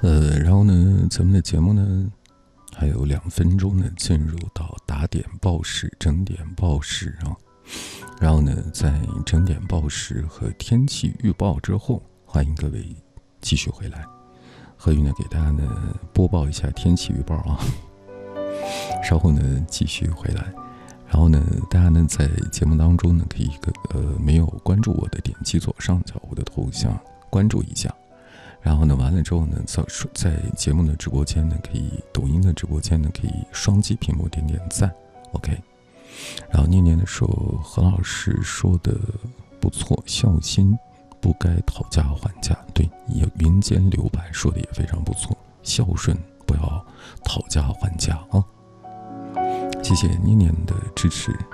然后呢，咱们的节目呢还有2分钟呢，进入到打点报时、整点报时啊。然后呢，在整点报时和天气预报之后，欢迎各位继续回来。何宇呢，给大家呢播报一下天气预报啊。稍后呢继续回来。然后呢，大家呢在节目当中呢，可以没有关注我的，点击左上角我的头像关注一下。然后呢，完了之后呢，在节目的直播间呢，可以抖音的直播间呢，可以双击屏幕点点赞 ，OK。然后念念的说，何老师说的不错，孝心不该讨价还价，对，云间留白说的也非常不错，孝顺不要讨价还价啊。谢谢念念的支持。